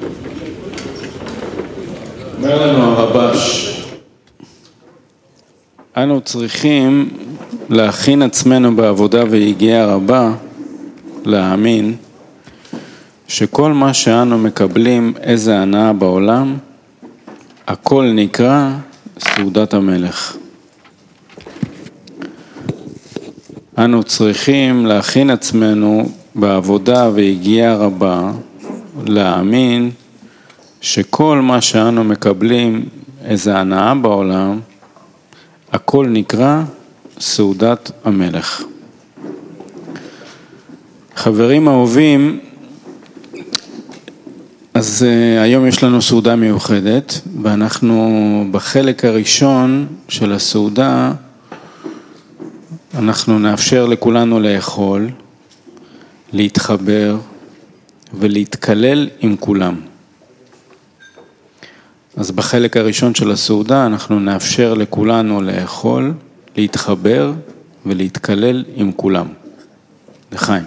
אומר לנו הרבש, אנו צריכים להכין עצמנו בעבודה והגיעה רבה להאמין שכל מה שאנו מקבלים איזה הנאה בעולם, הכל נקרא סעודת המלך. אנו צריכים להכין עצמנו בעבודה והגיעה רבה להאמין שכל מה שאנו מקבלים איזה הנאה בעולם, הכל נקרא סעודת המלך. חברים אהובים, אז היום יש לנו סעודה מיוחדת, ואנחנו בחלק הראשון של הסעודה, אנחנו נאפשר לכולנו לאכול, להתחבר ולהתקלל עם כולם. אז בחלק הראשון של הסעודה אנחנו נאפשר לכולנו לאכול, להתחבר ולהתקלל עם כולם. לחיים.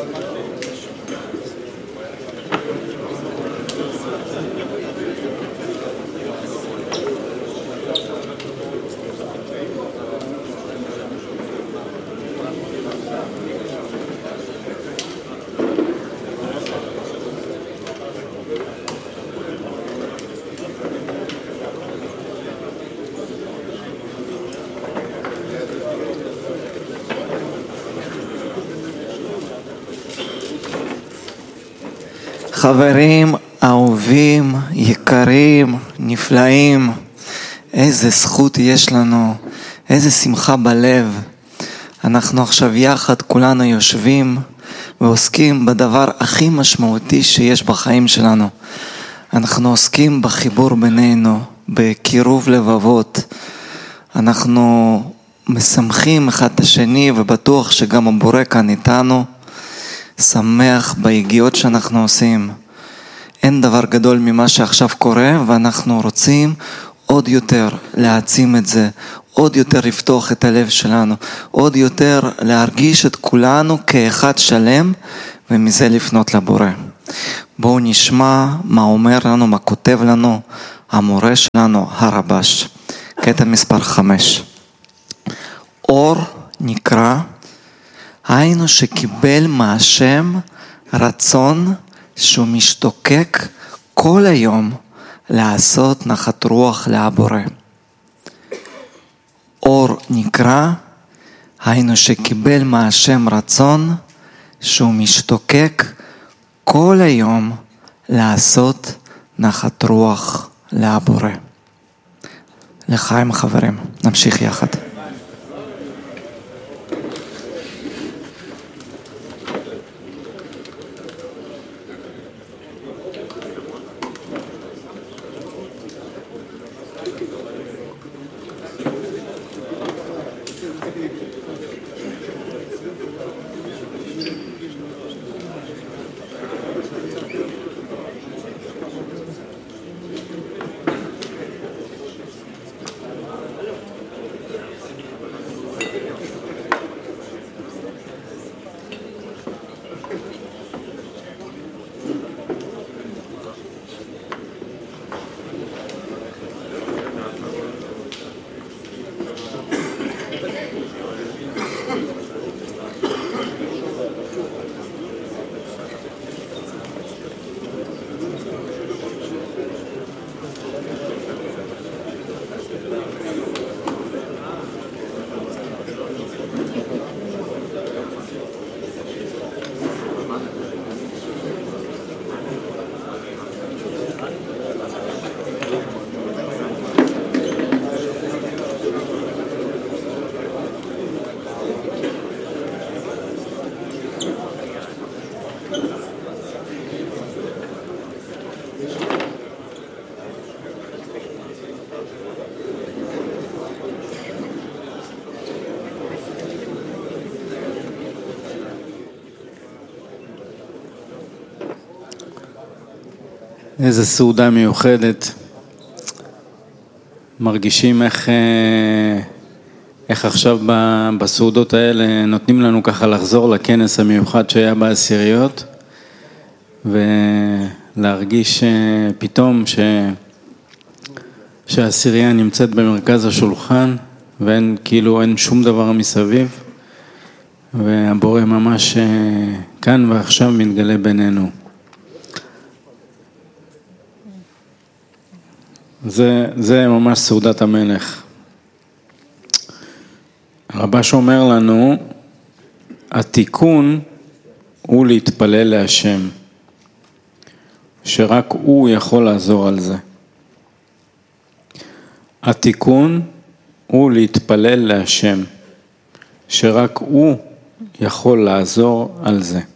חברים אהובים, יקרים, נפלאים, איזה זכות יש לנו, איזה שמחה בלב. אנחנו עכשיו יחד כולנו יושבים ועוסקים בדבר הכי משמעותי שיש בחיים שלנו. אנחנו עוסקים בחיבור בינינו, בקירוב לבבות. אנחנו משמחים אחד את השני ובטוח שגם הבורא כאן איתנו. שמח בהגיעות שאנחנו עושים. אין דבר גדול ממה שעכשיו קורה, ואנחנו רוצים עוד יותר להעצים את זה, עוד יותר לפתוח את הלב שלנו, עוד יותר להרגיש את כולנו כאחד שלם, ומזה לפנות לבורא. בואו נשמע מה אומר לנו, מה כותב לנו המורה שלנו, הרבש. קטע מספר 5. אור נקרא, היינו שקיבל מהשם רצון שהוא משתוקק כל היום לעשות נחת רוח לבורא. אור נקרא, היינו שקיבל מהשם רצון שהוא משתוקק כל היום לעשות נחת רוח לבורא. לחיים חברים, נמשיך יחד. איזו סעודה מיוחדת. מרגישים איך עכשיו בסעודות האלה נותנים לנו ככה לחזור לכנס המיוחד שהיה בעשיריות, ולהרגיש פתאום שהעשירייה נמצאת במרכז השולחן, ואין כאילו אין שום דבר מסביב, והבורא ממש כאן ועכשיו מתגלה בינינו. זה ממש סעודת המלך. הרבש אומר לנו, התיקון הוא להתפלל להשם, שרק הוא יכול לעזור על זה. התיקון הוא להתפלל להשם, שרק הוא יכול לעזור על זה.